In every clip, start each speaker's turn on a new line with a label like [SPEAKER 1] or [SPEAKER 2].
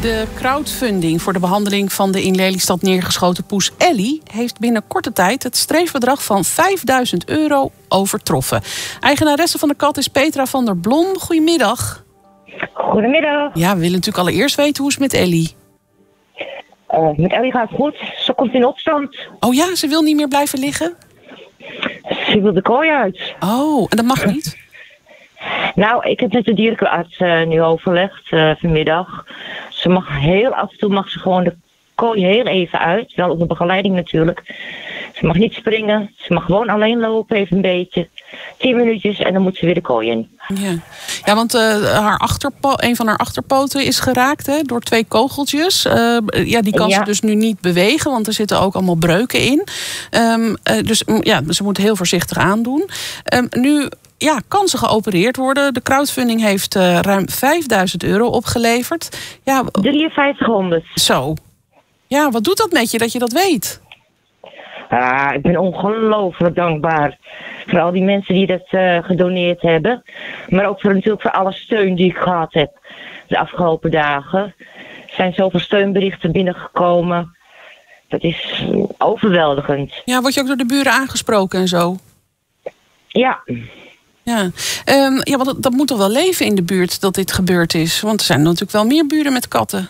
[SPEAKER 1] De crowdfunding voor de behandeling van de in Lelystad neergeschoten poes Ellie heeft binnen korte tijd het streefbedrag van €5.000 overtroffen. Eigenaresse van de kat is Petra van der Blom. Goedemiddag.
[SPEAKER 2] Goedemiddag.
[SPEAKER 1] Ja, we willen natuurlijk allereerst weten hoe het met Ellie.
[SPEAKER 2] Met Ellie gaat het goed. Ze komt in opstand.
[SPEAKER 1] Oh ja, ze wil niet meer blijven liggen?
[SPEAKER 2] Ze wil de kooi uit.
[SPEAKER 1] Oh, en dat mag niet?
[SPEAKER 2] Nou, ik heb met de dierenarts nu overlegd vanmiddag. Ze mag heel af en toe gewoon de kooi heel even uit. Wel onder begeleiding natuurlijk. Ze mag niet springen. Ze mag gewoon alleen lopen, even een beetje. 10 minuutjes en dan moet ze weer de kooi in.
[SPEAKER 1] Ja, want een van haar achterpoten is geraakt door 2 kogeltjes. Die kan ze dus nu niet bewegen, want er zitten ook allemaal breuken in. Dus ze moet heel voorzichtig aandoen. Nu kan ze geopereerd worden. De crowdfunding heeft ruim €5.000 opgeleverd. Ja,
[SPEAKER 2] 5300.
[SPEAKER 1] Zo. Ja, wat doet dat met je dat je dat weet?
[SPEAKER 2] Ik ben ongelooflijk dankbaar voor al die mensen die dat gedoneerd hebben. Maar ook natuurlijk voor alle steun die ik gehad heb de afgelopen dagen. Er zijn zoveel steunberichten binnengekomen. Dat is overweldigend.
[SPEAKER 1] Ja, word je ook door de buren aangesproken en zo?
[SPEAKER 2] Ja.
[SPEAKER 1] Ja, want dat moet toch wel leven in de buurt dat dit gebeurd is? Want er zijn natuurlijk wel meer buren met katten.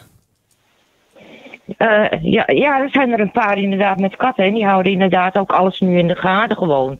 [SPEAKER 2] Er zijn er een paar inderdaad met katten. En die houden inderdaad ook alles nu in de gaten gewoon.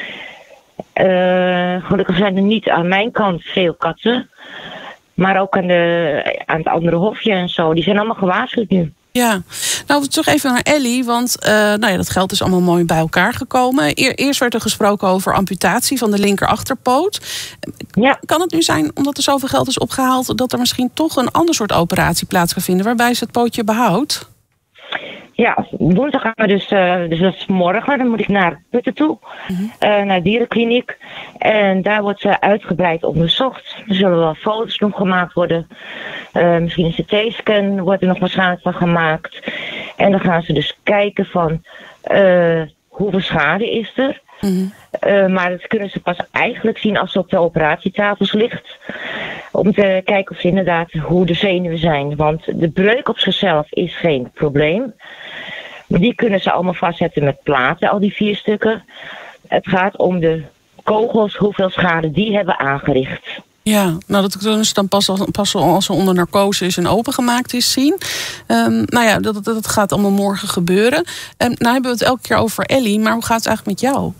[SPEAKER 2] Gelukkig zijn er niet aan mijn kant veel katten. Maar ook aan het andere hofje en zo. Die zijn allemaal gewaarschuwd nu. Ja, nou terug even naar Ellie, want dat geld is allemaal mooi bij elkaar gekomen. Eerst werd er gesproken over amputatie van de linker achterpoot. Ja. Kan het nu zijn, omdat er zoveel geld is opgehaald, dat er misschien toch een ander soort operatie plaats kan vinden waarbij ze het pootje behoudt? Ja, woensdag gaan we dus dat is morgen, dan moet ik naar Putten toe, naar de dierenkliniek. En daar wordt ze uitgebreid onderzocht. Er zullen wel foto's nog gemaakt worden. Misschien een CT-scan wordt er nog waarschijnlijk van gemaakt. En dan gaan ze dus kijken van hoeveel schade is er. Maar dat kunnen ze pas eigenlijk zien als ze op de operatietafels ligt. Om te kijken of ze inderdaad hoe de zenuwen zijn. Want de breuk op zichzelf is geen probleem. Maar die kunnen ze allemaal vastzetten met platen, al die 4 stukken. Het gaat om de kogels, hoeveel schade die hebben aangericht. Ja, nou dat kunnen ze dan pas als ze onder narcose is en opengemaakt is zien. Dat gaat allemaal morgen gebeuren. Nou hebben we het elke keer over Ellie, maar hoe gaat het eigenlijk met jou?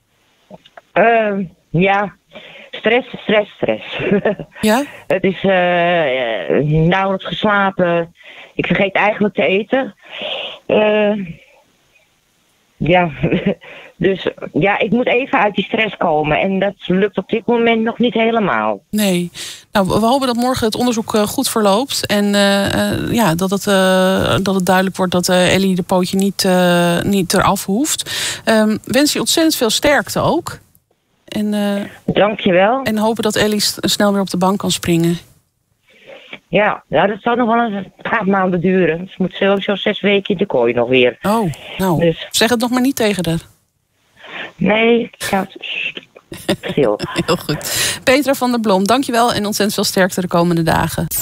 [SPEAKER 2] Stress. Ja? Het is nauwelijks geslapen. Ik vergeet eigenlijk te eten. Dus ik moet even uit die stress komen. En dat lukt op dit moment nog niet helemaal. Nee. Nou, we hopen dat morgen het onderzoek goed verloopt. En dat het duidelijk wordt dat Ellie de pootje niet eraf hoeft. Wens je ontzettend veel sterkte ook. Dankjewel. En hopen dat Ellie snel weer op de bank kan springen. Ja, dat zal nog wel een paar maanden duren. Ze moet sowieso 6 weken in de kooi nog weer. Oh, nou, dus zeg het nog maar niet tegen haar. Nee, ik ga het stil. Heel goed. Petra van der Blom, dankjewel en ontzettend veel sterkte de komende dagen.